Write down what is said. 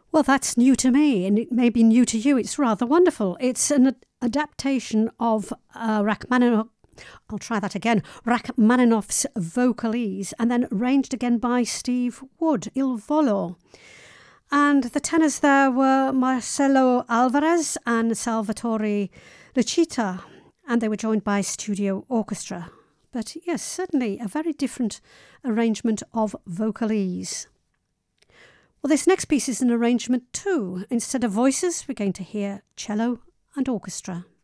Well, that's new to me, and it may be new to you. It's rather wonderful. It's an adaptation of Rachmaninoff. I'll try that again. Rachmaninoff's Vocalese, and then arranged again by Steve Wood, Il Volo. And the tenors there were Marcelo Alvarez and Salvatore Lucita, and they were joined by studio orchestra. But yes, certainly a very different arrangement of Vocalese. Well, this next piece is an arrangement too. Instead of voices, we're going to hear cello and orchestra.